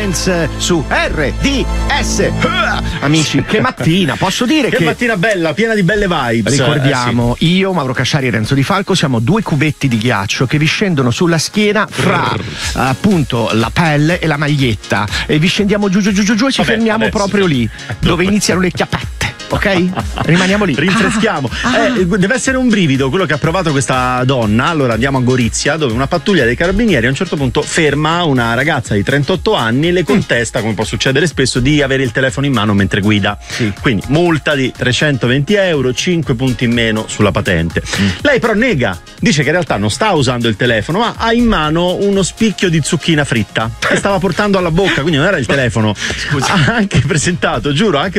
Dance su RDS. Amici, che mattina, posso dire che mattina bella, piena di belle vibes. Ricordiamo, io, Mauro Casciari e Renzo Di Falco siamo due cubetti di ghiaccio che vi scendono sulla schiena fra appunto la pelle e la maglietta e vi scendiamo giù e ci fermiamo proprio lì dove iniziano le chiappette. Ok? Rimaniamo lì. Rinfreschiamo. Deve essere un brivido quello che ha provato questa donna. Allora andiamo a Gorizia, dove una pattuglia dei carabinieri a un certo punto ferma una ragazza di 38 anni e le contesta, come può succedere spesso, di avere il telefono in mano mentre guida. Quindi multa di 320 euro, 5 punti in meno sulla patente. Lei però nega, dice che in realtà non sta usando il telefono, ma ha in mano uno spicchio di zucchina fritta che stava portando alla bocca, quindi non era il telefono. Scusa. Ha anche presentato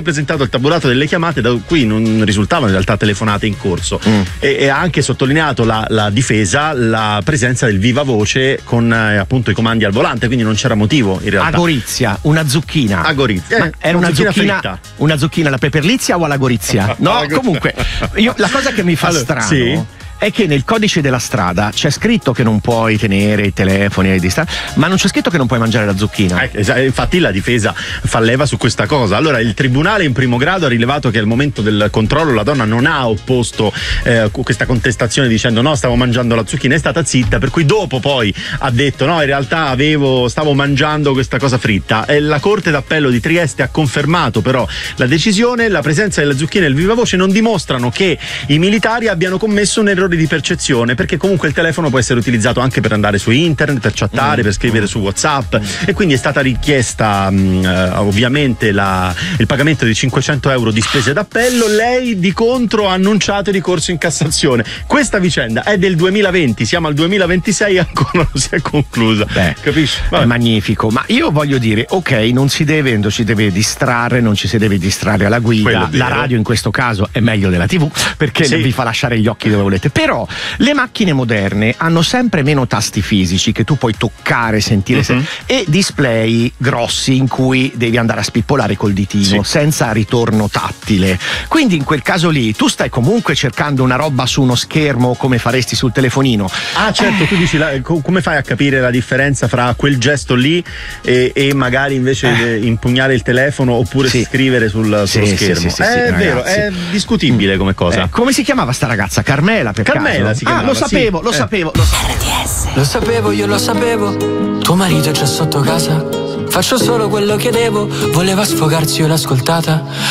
il tabulato delle chiamate, da cui non risultavano in realtà telefonate in corso, e ha anche sottolineato la difesa, la presenza del viva voce con appunto i comandi al volante, quindi non c'era motivo in realtà. A Gorizia, una zucchina. A Gorizia. Ma era una zucchina fritta. Una zucchina alla peperlizia o alla Gorizia? No, comunque, la cosa che mi fa strano è che nel codice della strada c'è scritto che non puoi tenere i telefoni ai distanti, ma non c'è scritto che non puoi mangiare la zucchina. Infatti la difesa fa leva su questa cosa. Allora il tribunale in primo grado ha rilevato che al momento del controllo la donna non ha opposto questa contestazione dicendo no, stavo mangiando la zucchina, è stata zitta, per cui dopo poi ha detto no, in realtà stavo mangiando questa cosa fritta. E la Corte d'Appello di Trieste ha confermato però la decisione. La presenza della zucchina e il viva voce non dimostrano che i militari abbiano commesso un errore di percezione, perché comunque il telefono può essere utilizzato anche per andare su internet, per chattare, per scrivere su WhatsApp, e quindi è stata richiesta ovviamente il pagamento di 500 euro di spese d'appello. Lei di contro ha annunciato il ricorso in Cassazione. Questa vicenda è del 2020, siamo al 2026 e ancora non si è conclusa. Capisci? È magnifico, ma io voglio dire, ok, non si deve distrarre, non ci si deve distrarre alla guida. La radio in questo caso è meglio della TV, perché vi fa lasciare gli occhi dove volete. Però le macchine moderne hanno sempre meno tasti fisici che tu puoi toccare, sentire e display grossi in cui devi andare a spippolare col ditino senza ritorno tattile. Quindi in quel caso lì tu stai comunque cercando una roba su uno schermo come faresti sul telefonino. Certo, tu dici come fai a capire la differenza fra quel gesto lì e magari invece impugnare il telefono oppure scrivere sullo schermo? È vero, è discutibile come cosa. Come si chiamava sta ragazza? Carmela, per Carmela si chiamava, lo sapevo. Lo sapevo, io lo sapevo. Tuo marito c'è sotto casa. Faccio solo quello che devo. Voleva sfogarsi, io l'ho ascoltata.